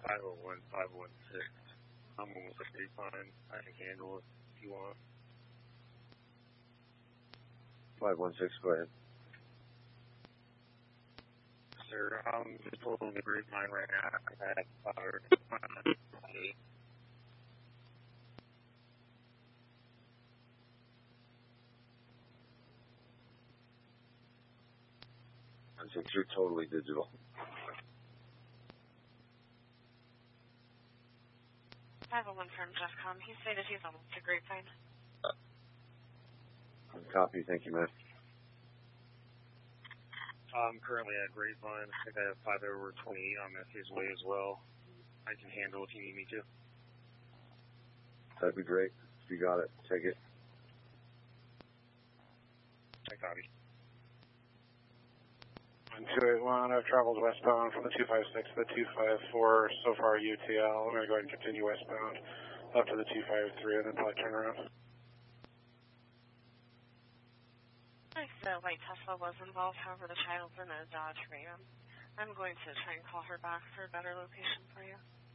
501, 516. I'm almost a Grapevine. I can handle it if you want. 516, go ahead. Sir, I'm just pulling the Grapevine right now. I have fire. Since you're totally digital. 501 from Jeffcom. He stated he's almost to Grapevine. Copy, thank you, man. I'm currently at Grapevine. I think I have 5 over 28 on that his way as well. I can handle if you need me to. That'd be great. If you got it, take it. I copy. 281, I've traveled westbound from the 256 to the 254, so far UTL. I'm going to go ahead and continue westbound up to the 253 and then probably turn around. The white Tesla was involved, however the child's in a Dodge Ram. I'm going to try and call her back for a better location for you.